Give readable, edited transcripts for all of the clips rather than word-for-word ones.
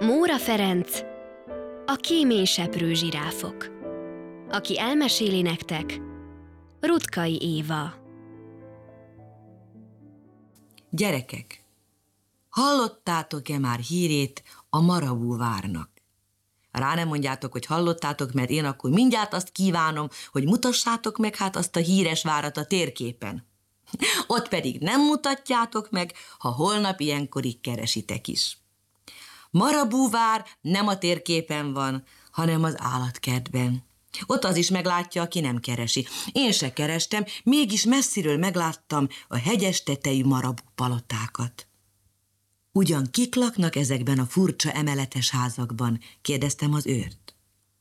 Móra Ferenc, a kéményseprő zsiráfok. Aki elmeséli nektek, Ruttkai Éva. Gyerekek, hallottátok-e már hírét a Marabú várnak? Rá nem mondjátok, hogy hallottátok, mert én akkor mindjárt azt kívánom, hogy mutassátok meg hát azt a híres várat a térképen. Ott pedig nem mutatjátok meg, ha holnap ilyenkorig keresitek is. Marabú vár nem a térképen van, hanem az állatkertben. Ott az is meglátja, aki nem keresi. Én se kerestem, mégis messziről megláttam a hegyes tetejű Marabú palotákat. Ugyan kik laknak ezekben a furcsa emeletes házakban? Kérdeztem az őrt.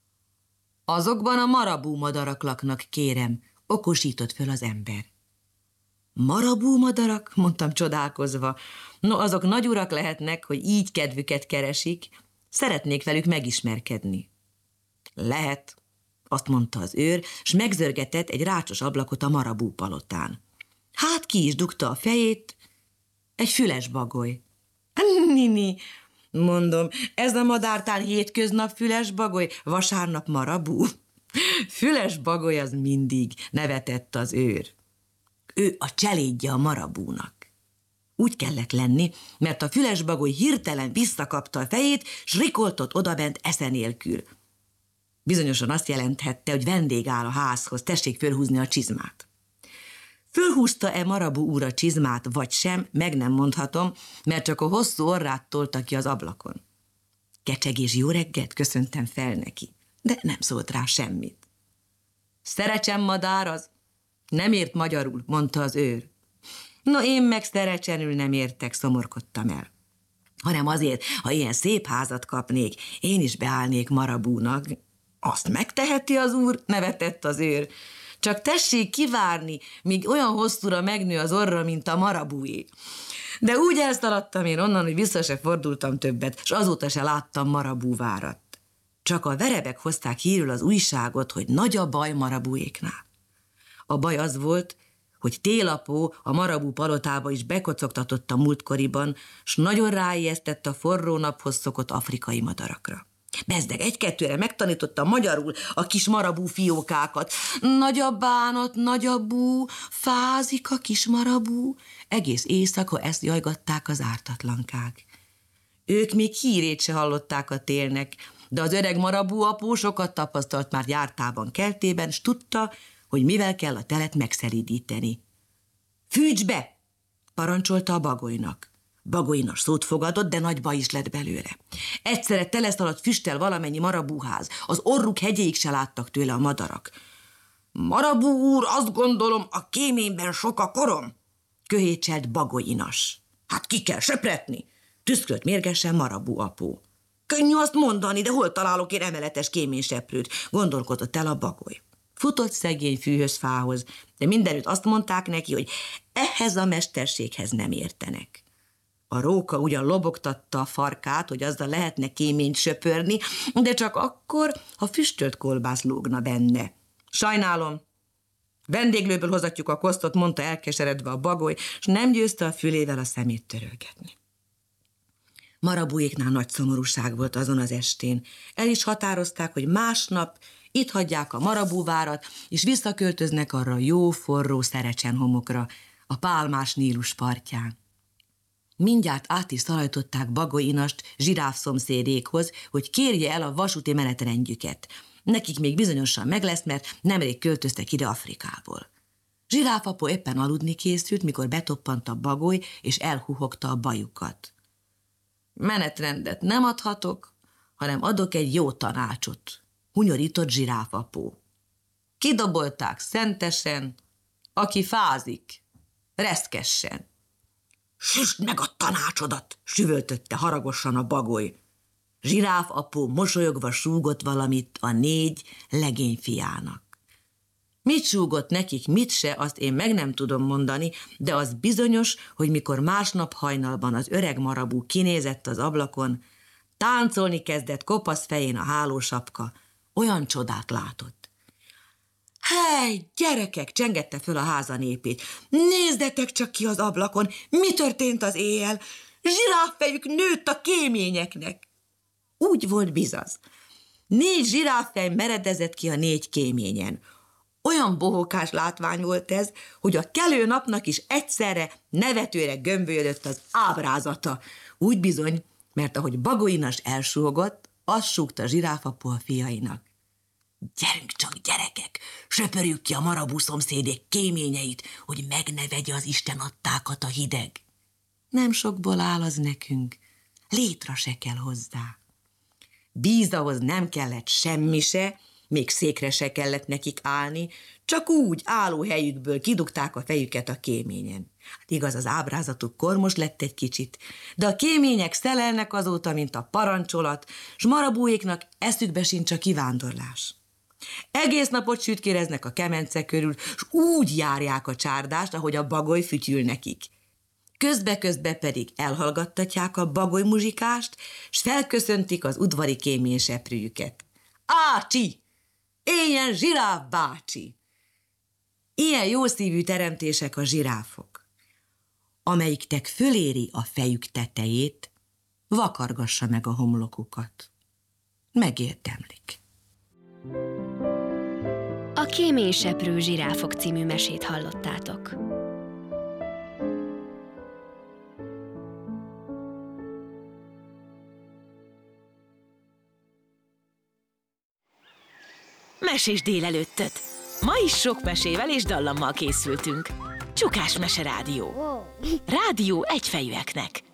Azokban a Marabú madarak laknak, kérem, okosított föl az ember. Marabú madarak? Mondtam csodálkozva. No, azok nagy urak lehetnek, hogy így kedvüket keresik. Szeretnék velük megismerkedni. Lehet, azt mondta az őr, s megzörgetett egy rácsos ablakot a Marabú palotán. Hát ki is dugta a fejét, egy füles bagoly. Nini, mondom, ez a madártán hétköznap füles bagoly, vasárnap Marabú. Füles bagoly az mindig, nevetett az őr. Ő a cselédje a Marabúnak. Úgy kellett lenni, mert a füles bagoly hirtelen visszakapta a fejét, s rikoltott odabent esze nélkül. Bizonyosan azt jelenthette, hogy vendég áll a házhoz, tessék fölhúzni a csizmát. Fölhúzta-e Marabú úr a csizmát, vagy sem, meg nem mondhatom, mert csak a hosszú orrát tolta ki az ablakon. Kecsegés, jó reggelt, köszöntem fel neki, de nem szólt rá semmit. Szerecsem madár az? Nem ért magyarul, mondta az őr. No, én meg szerecsenül nem értek, szomorkodtam el. Hanem azért, ha ilyen szép házat kapnék, én is beállnék Marabúnak. Azt megteheti az úr, nevetett az őr. Csak tessék kivárni, míg olyan hosszúra megnő az orra, mint a Marabúé. De úgy elszaladtam én onnan, hogy vissza se fordultam többet, s azóta se láttam Marabú várat. Csak a verebek hozták hírül az újságot, hogy nagy a baj Marabúéknál. A baj az volt, hogy Télapó a Marabú palotába is bekocogtatott a múltkoriban, s nagyon ráijesztett a forró naphoz szokott afrikai madarakra. Bezdeg, egy-kettőre megtanította magyarul a kis Marabú fiókákat. Nagy a bánat, nagy a bú, fázik a kis Marabú. Egész éjszaka ezt jajgatták az ártatlankák. Ők még hírét se hallották a télnek, de az öreg Marabú apó sokat tapasztalt már jártában, keltében, s tudta, hogy mivel kell a telet megszelídíteni. Fűts be! Parancsolta a bagolynak. Bagolynas szót fogadott, de nagy baj is lett belőle. Egyszerre teleszaladt füsttel valamennyi Marabúház, az orruk hegyéig se láttak tőle a madarak. Marabú úr, azt gondolom, a kéményben sok a korom, köhécselt Bagolynas. Hát ki kell söpretni, tüszkölt mérgesen Marabú apó. Könnyű azt mondani, de hol találok én emeletes kéményseprőt, gondolkodott el a bagoly. Futott szegény fűhöz-fához, de mindenütt azt mondták neki, hogy ehhez a mesterséghez nem értenek. A róka ugyan lobogtatta a farkát, hogy azzal lehetne kéményt söpörni, de csak akkor, ha füstölt kolbász lógna benne. Sajnálom, vendéglőből hozatjuk a kosztot, mondta elkeseredve a bagoly, s nem győzte a fülével a szemét törölgetni. Marabúéknál nagy szomorúság volt azon az estén. El is határozták, hogy másnap itt hagyják a Marabú várat, és visszaköltöznek arra a jó, forró Szerecsenhomokra, a pálmás Nílus partján. Mindjárt át is szalajtották Bagolyinast zsiráf szomszédékhoz, hogy kérje el a vasúti menetrendjüket. Nekik még bizonyosan meg lesz, mert nemrég költöztek ide Afrikából. Zsiráfapó éppen aludni készült, mikor betoppant a bagoly, és elhuhogta a bajukat. Menetrendet nem adhatok, hanem adok egy jó tanácsot, hunyorított Zsiráfapó. Kidobolták szentesen, aki fázik, reszkessen. Süsd meg a tanácsodat, süvöltötte haragosan a bagoly. Zsiráfapó mosolyogva súgott valamit a 4 legényfiának. Mit súgott nekik, mit se, azt én meg nem tudom mondani, de az bizonyos, hogy mikor másnap hajnalban az öreg Marabú kinézett az ablakon, táncolni kezdett kopasz fején a hálósapka, olyan csodát látott. Hely, gyerekek, csengette föl a háza népét, nézdetek csak ki az ablakon, mi történt az éjjel? Zsiráffejük nőtt a kéményeknek. úgy volt bizaz. 4 zsiráffej meredezett ki a 4 kéményen. Olyan bohókás látvány volt ez, hogy a kelő napnak is egyszerre nevetőre gömbölyödött az ábrázata. Úgy bizony, mert ahogy Bagolynas elsúgott, azt súgta zsiráfapu a fiainak. Gyerünk csak, gyerekek, söpörjük ki a marabú szomszédék kéményeit, hogy meg ne vegye az Isten adtákat a hideg. Nem sokból áll az nekünk, létra se kell hozzá. Vízahhoz nem kellett semmi se, még székre se kellett nekik állni, csak úgy álló helyükből kidugták a fejüket a kéményen. Hát igaz, az ábrázatuk kormos lett egy kicsit, de a kémények szelelnek azóta, mint a parancsolat, s marabúéknak eszükbe sincs a kivándorlás. Egész napot sütkéreznek a kemence körül, s úgy járják a csárdást, ahogy a bagoly fütyül nekik. Közbe-közbe pedig elhallgattatják a bagoly muzsikást, s felköszöntik az udvari kéményseprűjüket. Ácsi! Éljen zsiráf bácsi! Ilyen jószívű teremtések a zsiráfok. Amelyiktek föléri a fejük tetejét, vakargassa meg a homlokukat. Megérdemlik. A Kéményseprő zsiráfok című mesét hallottátok. Mesés délelőttöt! Ma is sok mesével és dallammal készültünk. Csukás Mese Rádió. Rádió egyfejűeknek.